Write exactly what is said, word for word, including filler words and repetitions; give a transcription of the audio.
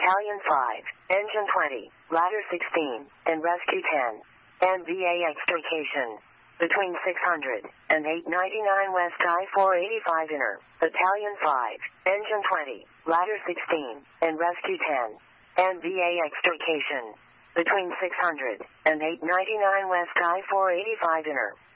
Battalion five, Engine twenty, Ladder sixteen, and Rescue ten. N V A extrication. Between six hundred and eight ninety-nine West I four eighty-five Inner, Battalion five, Engine twenty, Ladder sixteen, and Rescue ten. N V A extrication. Between six hundred and eight ninety-nine West I four eighty-five Inner,